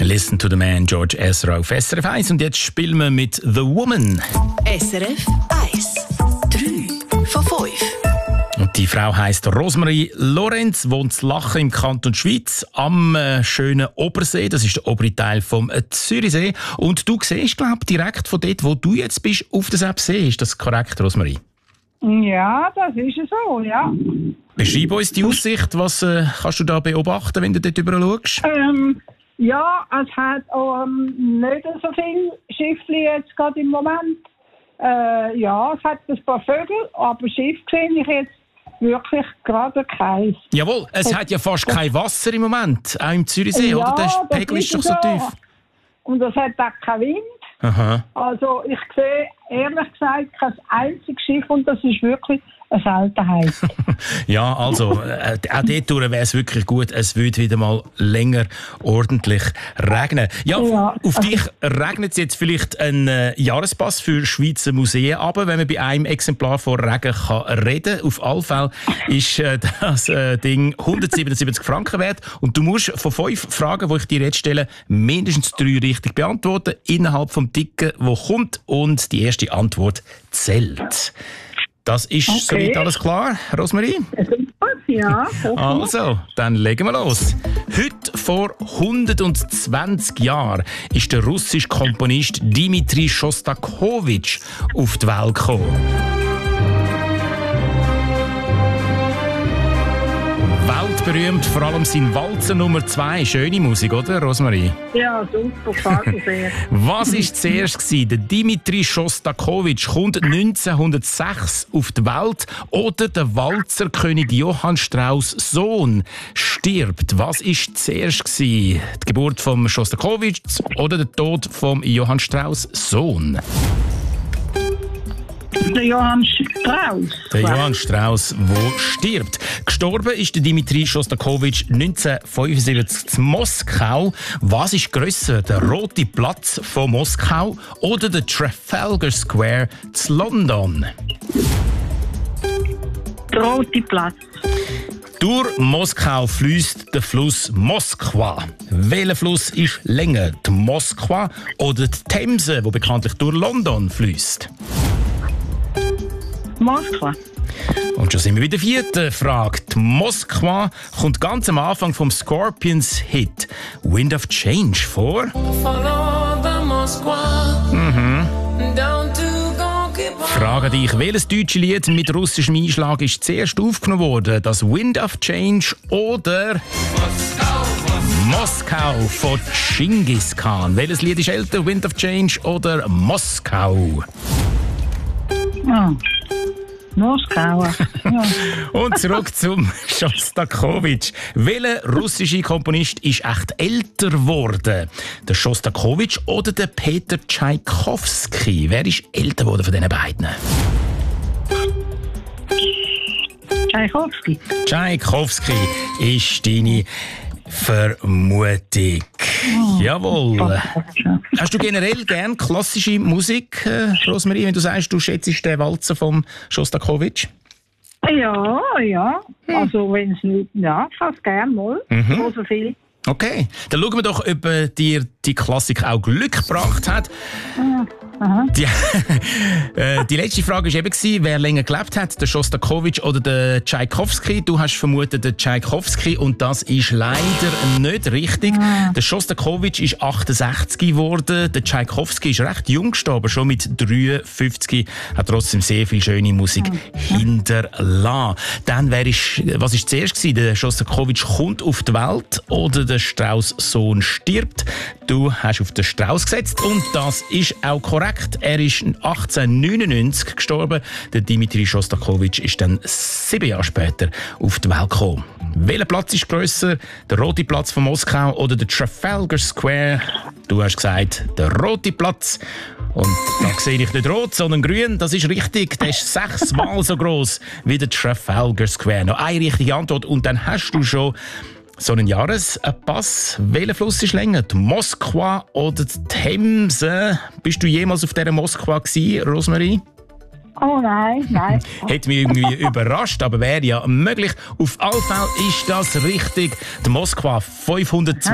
Listen to the Man, George Ezra auf SRF 1. Und jetzt spielen wir mit The Woman. SRF 1. 3 von 5. Und die Frau heisst Rosemarie Lorenz, wohnt in Lachen im Kanton Schweiz am schönen Obersee. Das ist der obere Teil vom Zürichsee. Und du siehst, glaube ich, direkt von dort, wo du jetzt bist, auf den See. Ist das korrekt, Rosemarie? Ja, das ist so, ja. Beschreib uns die Aussicht. Was kannst du da beobachten, wenn du dort drüber schaust? Ja, es hat auch nicht so viele Schiffli jetzt gerade im Moment. Ja, es hat ein paar Vögel, aber Schiff sehe ich jetzt wirklich gerade keins. Jawohl, es hat ja fast kein Wasser im Moment, auch im Zürichsee, ja, oder? Der Pegel ist doch so tief. Und es hat auch keinen Wind. Aha. Also ich sehe ehrlich gesagt kein einziges Schiff und das ist wirklich eine Seltenheit. Ja, also auch dort wäre es wirklich gut, es würde wieder mal länger ordentlich regnen. Ja, auf dich regnet es jetzt vielleicht ein Jahrespass für Schweizer Museen ab, wenn man bei einem Exemplar von Regen kann reden kann. Auf alle Fälle ist das Ding 177 Franken wert und du musst von 5 Fragen, die ich dir jetzt stelle, mindestens 3 richtig beantworten, innerhalb vom Ticken, wo kommt, und die erste Antwort zählt. Das ist soweit alles klar, Rosemarie? Ja. Okay. Also, dann legen wir los. Heute vor 120 Jahren ist der russische Komponist Dmitri Schostakowitsch auf die Welt gekommen. Weltberühmt, vor allem sein Walzer Nummer 2. Schöne Musik, oder, Rosemarie? Ja, super, gefällt mir sehr. Was war zuerst? Der Dmitri Schostakowitsch kommt 1906 auf die Welt oder der Walzerkönig Johann Strauss' Sohn stirbt. Was war zuerst? Die Geburt von Schostakowitsch oder der Tod von Johann Strauss' Sohn? Der Johann Strauss. Der Johann Strauss, der stirbt. Gestorben ist der Dmitri Schostakowitsch 1975 in Moskau. Was ist grösser, der Rote Platz von Moskau oder der Trafalgar Square in London? Der Rote Platz. Durch Moskau fließt der Fluss Moskwa. Welcher Fluss ist länger, die Moskwa oder die Themse, die bekanntlich durch London fließt? Moskwa. Und schon sind wir bei der 4. Frage. Die Moskwa kommt ganz am Anfang vom Scorpions-Hit Wind of Change vor. Frage dich, welches deutsche Lied mit russischem Einschlag ist zuerst aufgenommen worden? Das Wind of Change oder Moskau von Genghis Khan? Welches Lied ist älter, Wind of Change oder Moskau? Moskau. Ja. Und zurück zum Schostakowitsch. Welcher russische Komponist ist echt älter geworden? Der Schostakowitsch oder der Peter Tschaikowski? Wer ist älter geworden von diesen beiden? Tschaikowski. Tschaikowski ist deine Vermutung. Jawohl. Hast du generell gern klassische Musik, Rosemarie, wenn du sagst, du schätzt den Walzer vom Schostakowitsch? Ja. Also wenn es nicht, ja, ich kann es gerne mal. So viel. Okay, dann schauen wir doch, ob dir die Klassik auch Glück gebracht hat. Die letzte Frage war eben, wer länger gelebt hat, der Schostakowitsch oder der Tschaikowski. Du hast vermutet, der Tschaikowski, und das ist leider nicht richtig. Der Schostakowitsch ist 68 geworden, der Tschaikowski ist recht jung gestorben, schon mit 53, hat trotzdem sehr viel schöne Musik hinterlassen. Dann was ist zuerst gewesen? Der Schostakowitsch kommt auf die Welt oder der Strauss' Sohn stirbt? Du hast auf den Strauss gesetzt und das ist auch korrekt. Er ist 1899 gestorben. Der Dmitri Schostakowitsch ist dann 7 Jahre später auf die Welt gekommen. Welcher Platz ist grösser? Der Rote Platz von Moskau oder der Trafalgar Square? Du hast gesagt, der Rote Platz. Und da sehe ich nicht rot, sondern grün. Das ist richtig. Der ist 6-mal so gross wie der Trafalgar Square. Noch eine richtige Antwort und dann hast du schon so einen Jahrespass. Welcher Fluss ist länger? Die Moskwa oder die Themse? Bist du jemals auf dieser Moskwa gewesen, Rosemarie? Oh nein. Hätte mich irgendwie überrascht, aber wäre ja möglich. Auf alle Fälle ist das richtig. Die Moskwa 520